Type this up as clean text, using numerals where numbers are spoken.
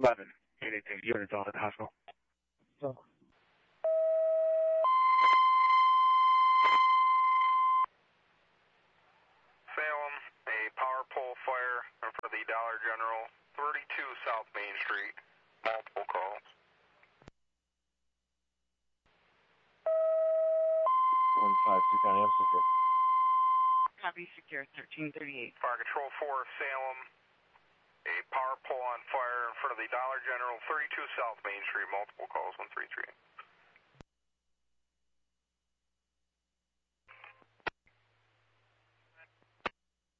11. Units all at the hospital. So. Salem, a power pole fire in front of the Dollar General, 32 South Main Street. Multiple calls. 152 County, I'm secure. Copy, secure, 1338. Fire Control 4, Salem, a power pole on fire in front of the Dollar General, 32 South Main Street. Multiple calls, 133.